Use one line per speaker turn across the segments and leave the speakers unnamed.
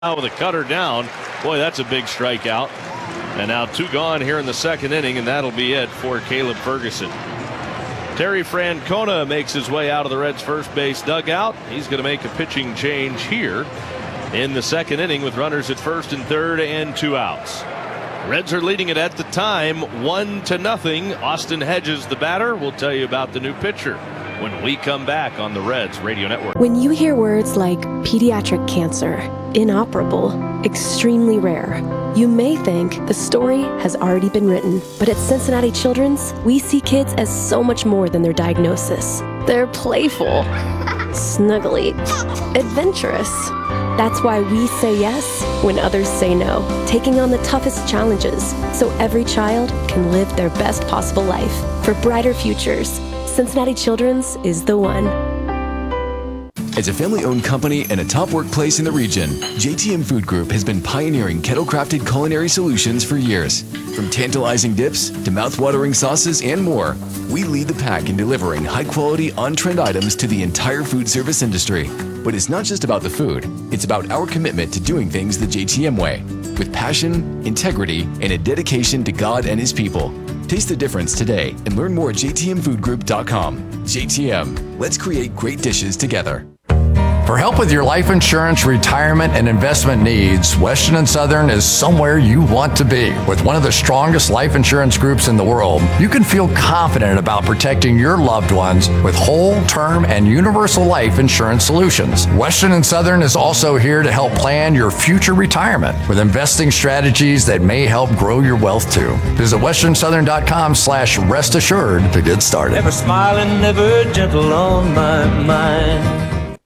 with a cutter down. Boy, that's a big strikeout. And now 2 gone here in the second inning, and that'll be it for Caleb Ferguson. Terry Francona makes his way out of the Reds' first base dugout. He's going to make a pitching change here in the second inning with runners at first and third and 2 outs. Reds are leading it at the time 1-0. Austin Hedges, the batter. We'll tell you about the new pitcher when we come back on the Reds Radio Network.
When you hear words like pediatric cancer, inoperable, extremely rare, you may think the story has already been written. But at Cincinnati Children's, we see kids as so much more than their diagnosis. They're playful, snuggly, adventurous. That's why we say yes when others say no, taking on the toughest challenges so every child can live their best possible life. For brighter futures, Cincinnati Children's is the one.
As a family-owned company and a top workplace in the region, JTM Food Group has been pioneering kettle-crafted culinary solutions for years. From tantalizing dips to mouth-watering sauces and more, we lead the pack in delivering high-quality, on-trend items to the entire food service industry. But it's not just about the food, it's about our commitment to doing things the JTM way, with passion, integrity, and a dedication to God and His people. Taste the difference today and learn more at jtmfoodgroup.com. JTM, let's create great dishes together.
For help with your life insurance, retirement, and investment needs, Western & Southern is somewhere you want to be. With one of the strongest life insurance groups in the world, you can feel confident about protecting your loved ones with whole, term, and universal life insurance solutions. Western & Southern is also here to help plan your future retirement with investing strategies that may help grow your wealth too. Visit westernsouthern.com/rest assured to get started.
Never smiling, never gentle on my mind.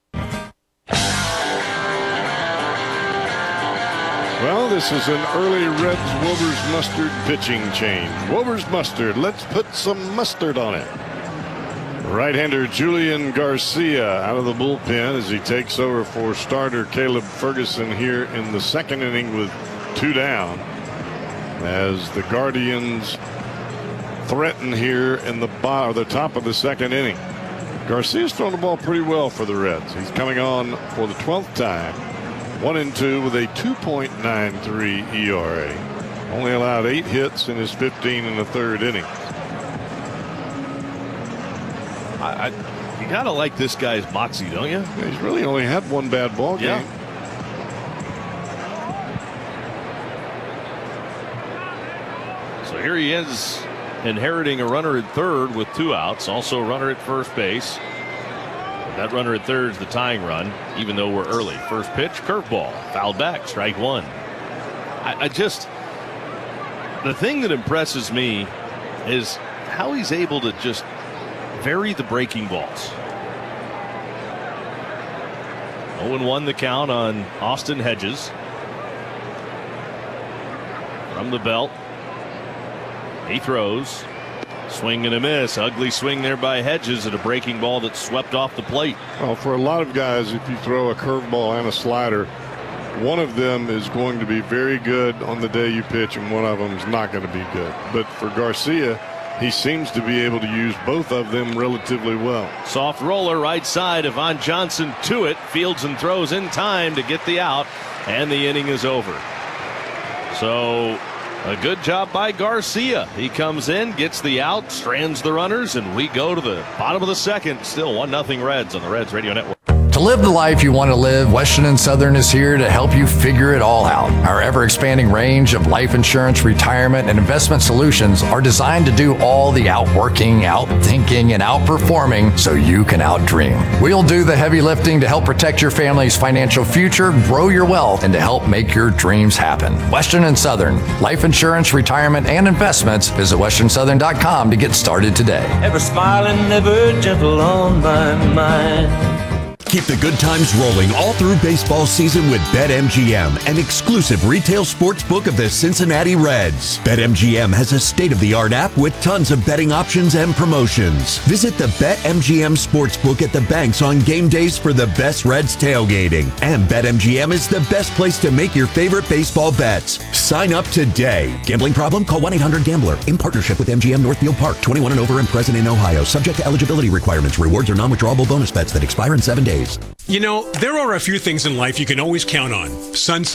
Well, this is an early Reds Wober's Mustard pitching change. Wober's Mustard, let's put some mustard on it. Right-hander Julian Garcia out of the bullpen as he takes over for starter Caleb Ferguson here in the second inning with 2 down. As the Guardians threaten here in the top of the second inning. Garcia's thrown the ball pretty well for the Reds. He's coming on for the 12th time. 1-2 with a 2.93 ERA. Only allowed 8 hits in his 15 in the third inning.
You gotta like this guy's moxie, don't you?
Yeah, he's really only had one bad ball game.
Yeah. So here he is, inheriting a runner at third with 2 outs. Also a runner at first base. That runner at third is the tying run, even though we're early. First pitch, curveball, fouled back, strike 1. The thing that impresses me is how he's able to just vary the breaking balls. 0-1 the count on Austin Hedges. From the belt, he throws. Swing and a miss. Ugly swing there by Hedges at a breaking ball that swept off the plate.
Well, for a lot of guys, if you throw a curveball and a slider, one of them is going to be very good on the day you pitch, and one of them is not going to be good. But for Garcia, he seems to be able to use both of them relatively well.
Soft roller right side. Ivan Johnson to it. Fields and throws in time to get the out, and the inning is over. So a good job by Garcia. He comes in, gets the out, strands the runners, and we go to the bottom of the second. Still 1-0 Reds on the Reds Radio Network.
To live the life you want to live, Western & Southern is here to help you figure it all out. Our ever-expanding range of life insurance, retirement, and investment solutions are designed to do all the outworking, outthinking, and outperforming so you can outdream. We'll do the heavy lifting to help protect your family's financial future, grow your wealth, and to help make your dreams happen. Western & Southern, life insurance, retirement, and investments. Visit westernsouthern.com to get started today.
Ever smiling, never gentle on my mind.
Keep the good times rolling all through baseball season with BetMGM, an exclusive retail sports book of the Cincinnati Reds. BetMGM has a state-of-the-art app with tons of betting options and promotions. Visit the BetMGM Sportsbook at the banks on game days for the best Reds tailgating. And BetMGM is the best place to make your favorite baseball bets. Sign up today. Gambling problem? Call 1-800-GAMBLER. In partnership with MGM Northfield Park. 21 and over and present in Ohio. Subject to eligibility requirements. Rewards are non-withdrawable bonus bets that expire in 7 days.
season.
You know, there are a few things in life you can always count on. Sunset